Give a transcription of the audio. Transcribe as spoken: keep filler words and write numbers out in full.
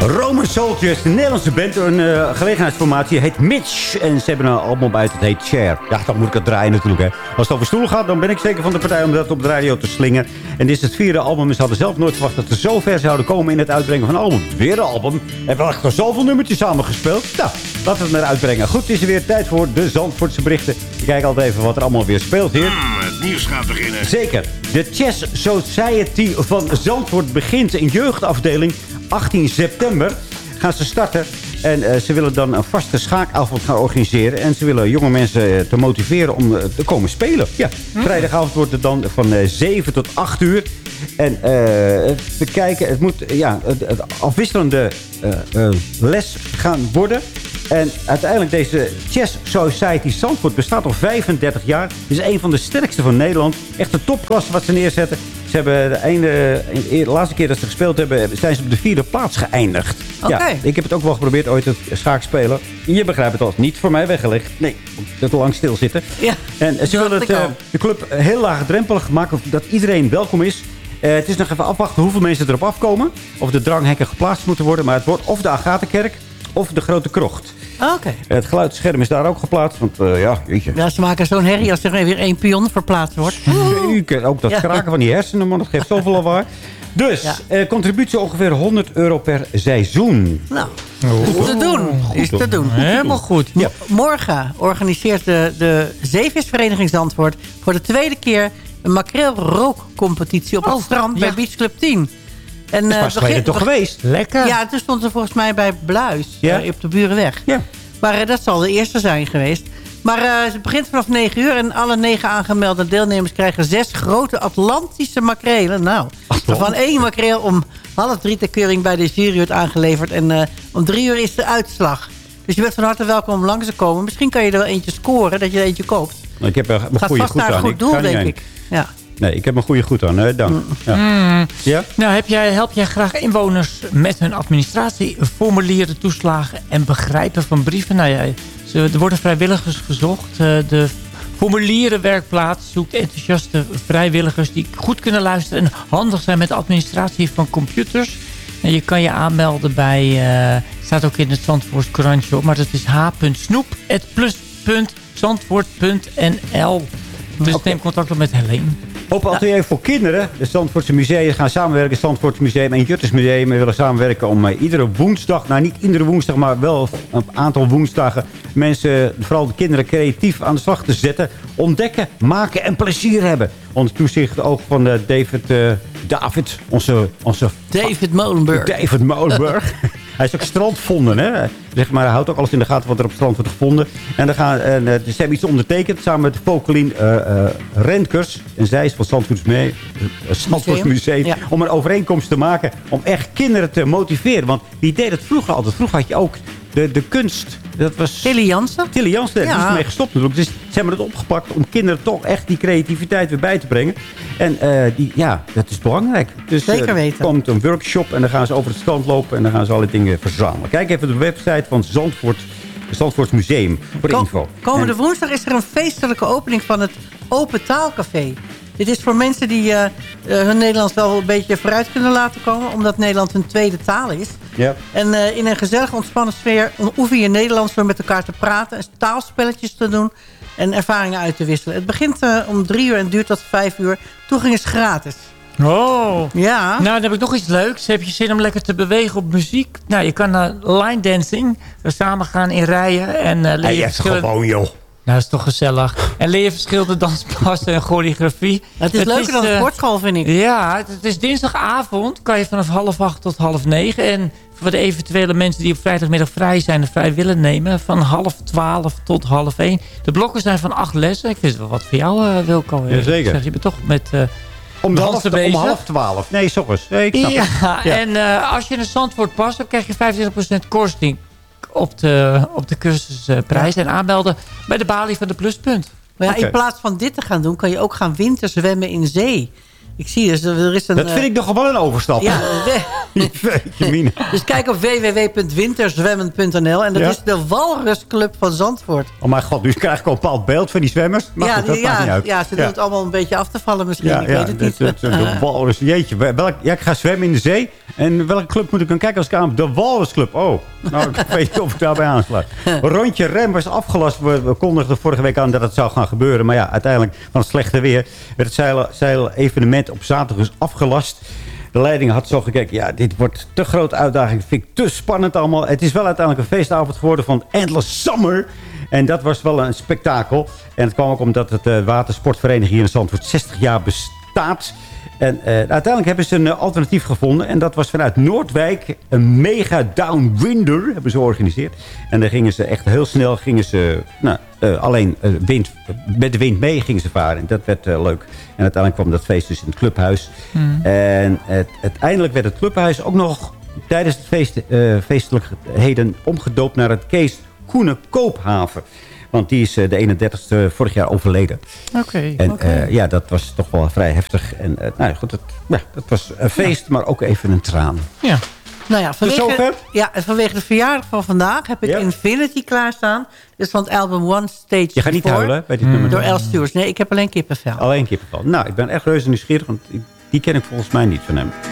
Roman Soldiers, de Nederlandse band, een uh, gelegenheidsformatie, heet Mitch. En ze hebben een album uit, het heet Chair. Ja, dan moet ik het draaien natuurlijk. Hè. Als het over stoel gaat, dan ben ik zeker van de partij om dat op de radio te slingen. En dit is het vierde album. En ze hadden zelf nooit verwacht dat ze zo ver zouden komen in het uitbrengen van een album. Weer een album. En we hebben zoveel nummertjes samengespeeld. Nou, laten we het maar uitbrengen. Goed, het is er weer tijd voor de Zandvoortse berichten. Ik kijk altijd even wat er allemaal weer speelt hier. Mm, het nieuws gaat beginnen. Zeker. De Chess Society van Zandvoort begint een jeugdafdeling. achttien september gaan ze starten. En uh, ze willen dan een vaste schaakavond gaan organiseren. En ze willen jonge mensen uh, te motiveren om uh, te komen spelen. Ja, mm. Vrijdagavond wordt het dan van uh, zeven tot acht uur. En uh, we kijken, het moet uh, ja, het, het afwisselende uh, uh, les gaan worden. En uiteindelijk deze Chess Society Zandvoort bestaat al vijfendertig jaar. Het is een van de sterkste van Nederland. Echt een topklasse wat ze neerzetten. Ze hebben de, ene, de laatste keer dat ze gespeeld hebben, zijn ze op de vierde plaats geëindigd. Okay. Ja, ik heb het ook wel geprobeerd ooit het schaakspelen. Je begrijpt het al, niet voor mij weggelegd. Nee, te lang stilzitten. Ja, en ze willen het, uh, de club heel laagdrempelig maken, dat iedereen welkom is. Uh, het is nog even afwachten hoeveel mensen erop afkomen. Of de dranghekken geplaatst moeten worden. Maar het wordt of de Agatenkerk of de Grote Krocht. Oké. Okay. Het geluidsscherm is daar ook geplaatst. Want uh, ja, jeetje. Ja, ze maken zo'n herrie als er weer één pion verplaatst wordt. Uh, ook dat ja. kraken van die hersenen, man. Dat geeft zoveel lawaai. Dus, ja. uh, contributie ongeveer honderd euro per seizoen. Nou, oh. is te doen. Goed, is te doen. Helemaal goed. Ja. Morgen organiseert de, de Zeevisvereniging Zandvoort voor de tweede keer een makreelrookcompetitie op oh, het strand ja. bij Beach Club tien. En, uh, was begin, toch geweest? Lekker. Ja, toen stond ze volgens mij bij Bluis. Ja? Uh, op de Burenweg. Ja. Maar uh, dat zal de eerste zijn geweest. Maar uh, het begint vanaf negen uur. En alle negen aangemelde deelnemers krijgen zes grote Atlantische makrelen. Nou, van één makreel om half drie ter keuring bij de jury wordt aangeleverd. En uh, om drie uur is de uitslag. Dus je bent van harte welkom om langs te komen. Misschien kan je er wel eentje scoren, dat je er eentje koopt. Ik heb een goede goed aan. Gaat vast naar een goed doel, denk ik. Ja. Nee, ik heb een goede goed aan. Uh, dank. Ja. Mm. Ja? Nou, heb jij, help jij graag inwoners met hun administratie, formulieren, toeslagen en begrijpen van brieven? Nou ja, ze, er worden vrijwilligers gezocht. Uh, de formulierenwerkplaats zoekt enthousiaste vrijwilligers die goed kunnen luisteren en handig zijn met de administratie van computers. En je kan je aanmelden bij, uh, staat ook in het Zandvoorts Courantje op, maar dat is h punt snoep at plus punt zandvoort punt n l. Dus okay. Neem contact op met Helene. Open atelier voor kinderen. De Zandvoortse Museum gaan samenwerken. Het Zandvoortse Museum en het Jutters Museum. We willen samenwerken om uh, iedere woensdag, nou niet iedere woensdag, maar wel een aantal woensdagen, mensen, vooral de kinderen, creatief aan de slag te zetten. Ontdekken, maken en plezier hebben. Onder toezicht ook van uh, David, uh, David, onze, onze... David Molenburg. David Molenburg. Hij is ook strandvonden, hè. Zeg maar, hij houdt ook alles in de gaten wat er op het strand wordt gevonden. En dan gaan, en, uh, ze hebben iets ondertekend samen met Fokelien uh, uh, Rentkers. En zij is van het Zandvoorts Museum. Uh, Zandvoorts Museum ja. Om een overeenkomst te maken. Om echt kinderen te motiveren. Want die deed het vroeger altijd. Vroeger had je ook de, de kunst. Dat was Tilly Jansen. Tilly Jansen, daar ja. is ermee gestopt natuurlijk. Dus ze hebben het opgepakt om kinderen toch echt die creativiteit weer bij te brengen. En uh, die, ja, dat is belangrijk. Dus, Zeker weten. Er komt een workshop en dan gaan ze over het strand lopen en dan gaan ze alle dingen verzamelen. Kijk even op de website van Zandvoort, het Zandvoorts Museum voor de Kom, info. Komende en, woensdag is er een feestelijke opening van het Open Taalcafé. Dit is voor mensen die uh, uh, hun Nederlands wel een beetje vooruit kunnen laten komen. Omdat Nederland hun tweede taal is. Ja. En uh, in een gezellige ontspannen sfeer oefen je Nederlands door met elkaar te praten. En taalspelletjes te doen. En ervaringen uit te wisselen. Het begint uh, om drie uur en duurt tot vijf uur. Toegang is gratis. Oh. Ja. Nou, dan heb ik nog iets leuks. Heb je zin om lekker te bewegen op muziek? Nou, je kan naar line dancing. We samen gaan in rijen. En uh, leer je hey, gewoon, joh. Nou, dat is toch gezellig. En leer je verschillende danspassen en choreografie. Het is het leuker is, dan de uh, sportschool, vind ik. Ja, het, het is dinsdagavond. Kan je vanaf half acht tot half negen. En voor de eventuele mensen die op vrijdagmiddag vrij zijn en vrij willen nemen. Van half twaalf tot half één. De blokken zijn van acht lessen. Ik vind het wel wat voor jou, uh, Wilco. Jazeker. Zeg, je bent toch met... Uh, Om, half, om half twaalf. Nee, s ochtends. Nee, ik snap ja, het. Ja, en uh, als je in een Zandvoort past, dan krijg je vijfentwintig procent korting op de, op de cursusprijs. Uh, en aanmelden bij de balie van de Pluspunt. Maar ja, okay. In plaats van dit te gaan doen, kan je ook gaan winterzwemmen in zee. Ik zie dus, er is een... Dat vind ik nog wel een overstap. Ja, Jeetje, dus kijk op w w w punt winterzwemmen punt n l en dat ja. is de Walrusclub van Zandvoort. Oh mijn god, nu krijg ik al een bepaald beeld van die zwemmers. Maar ja, goed, dat die, maakt ja, niet uit. ja, ze doen ja. het allemaal een beetje af te vallen misschien. Ja, ik ja, weet het niet. De, de, de walrus, jeetje. Welk, ja, ik ga zwemmen in de zee. En welke club moet ik dan kijken als ik aan? De Walrusclub. Oh, nou, ik weet niet of ik daarbij aansluit. Rondje Rem was afgelast. We, we kondigden vorige week aan dat het zou gaan gebeuren. Maar ja, uiteindelijk van het slechte weer werd het zeilen, zeilen evenement op zaterdag dus afgelast. De leiding had zo gekeken, ja, dit wordt te grote uitdaging. Dat vind ik te spannend allemaal. Het is wel uiteindelijk een feestavond geworden van Endless Summer. En dat was wel een spektakel. En het kwam ook omdat het uh, watersportvereniging hier in Zandvoort zestig jaar bestaat. En uh, uiteindelijk hebben ze een uh, alternatief gevonden. En dat was vanuit Noordwijk een mega downwinder hebben ze georganiseerd. En daar gingen ze echt heel snel, gingen ze, nou, uh, alleen uh, wind, met de wind mee gingen ze varen. En dat werd uh, leuk. En uiteindelijk kwam dat feest dus in het clubhuis. Mm. En het, uiteindelijk werd het clubhuis ook nog tijdens het feest, uh, feestelijkheden omgedoopt naar het Kees Koenen Koophaven. Want die is uh, de eenendertigste vorig jaar overleden. Oké. Okay, en okay. uh, ja, dat was toch wel vrij heftig. En uh, nou ja, goed, het, ja, dat was een feest, ja. Maar ook even een traan. Ja. Nou ja, vanwege, dus ja, vanwege de verjaardag van vandaag heb ik ja. Infinity klaarstaan. Dus van het album One Stage Je gaat niet Before, huilen bij dit mm. nummer? Door El Stewart. Nee, ik heb alleen kippenvel. Alleen kippenvel. Nou, ik ben echt reuze nieuwsgierig, want die ken ik volgens mij niet van hem.